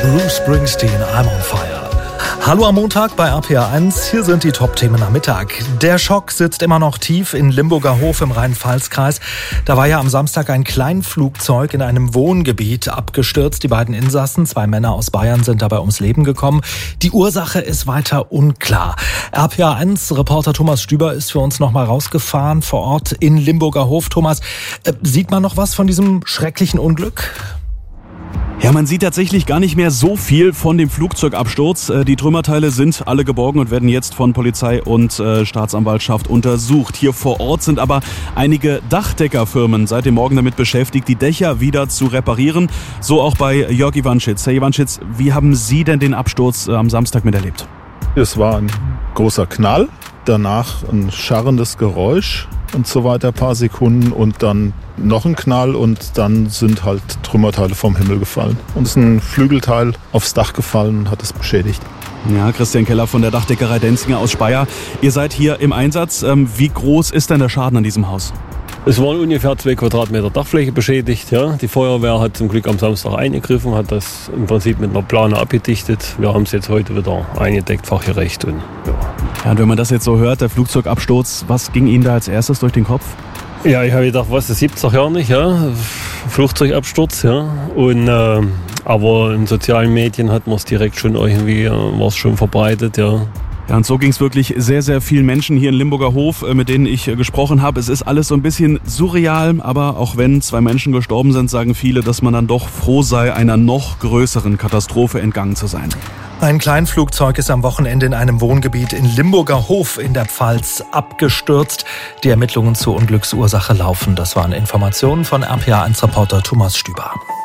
Bruce Springsteen, I'm on fire. Hallo am Montag bei RPA1, hier sind die Top-Themen am Mittag. Der Schock sitzt immer noch tief in Limburger Hof im Rhein-Pfalz-Kreis. Da war ja am Samstag ein Kleinflugzeug in einem Wohngebiet abgestürzt. Die beiden Insassen, 2 Männer aus Bayern, sind dabei ums Leben gekommen. Die Ursache ist weiter unklar. RPA1-Reporter Thomas Stüber ist für uns nochmal rausgefahren vor Ort in Limburger Hof. Thomas, sieht man noch was von diesem schrecklichen Unglück? Ja, man sieht tatsächlich gar nicht mehr so viel von dem Flugzeugabsturz. Die Trümmerteile sind alle geborgen und werden jetzt von Polizei und Staatsanwaltschaft untersucht. Hier vor Ort sind aber einige Dachdeckerfirmen seit dem Morgen damit beschäftigt, die Dächer wieder zu reparieren. So auch bei Jörg Iwanschitz. Herr Iwanschitz, wie haben Sie denn den Absturz am Samstag miterlebt? Es war ein großer Knall, danach ein scharrendes Geräusch und so weiter, ein paar Sekunden und dann noch ein Knall und dann sind halt Trümmerteile vom Himmel gefallen. Und es ist ein Flügelteil aufs Dach gefallen und hat es beschädigt. Ja, Christian Keller von der Dachdeckerei Denzinger aus Speyer. Ihr seid hier im Einsatz. Wie groß ist denn der Schaden an diesem Haus? Es waren ungefähr 2 Quadratmeter Dachfläche beschädigt. Ja. Die Feuerwehr hat zum Glück am Samstag eingegriffen, hat das im Prinzip mit einer Plane abgedichtet. Wir haben es jetzt heute wieder eingedeckt, fachgerecht. Und, ja, und wenn man das jetzt so hört, der Flugzeugabsturz, was ging Ihnen da als erstes durch den Kopf? Ja, ich habe gedacht, was, das gibt's doch ja nicht, ja. Flugzeugabsturz, ja. Und, aber in sozialen Medien hat man es direkt schon irgendwie, war es schon verbreitet, ja. Ja, und so ging es wirklich sehr, sehr vielen Menschen hier in Limburger Hof, mit denen ich gesprochen habe. Es ist alles so ein bisschen surreal, aber auch wenn 2 Menschen gestorben sind, sagen viele, dass man dann doch froh sei, einer noch größeren Katastrophe entgangen zu sein. Ein Kleinflugzeug ist am Wochenende in einem Wohngebiet in Limburger Hof in der Pfalz abgestürzt. Die Ermittlungen zur Unglücksursache laufen. Das waren Informationen von RPA1-Reporter Thomas Stüber.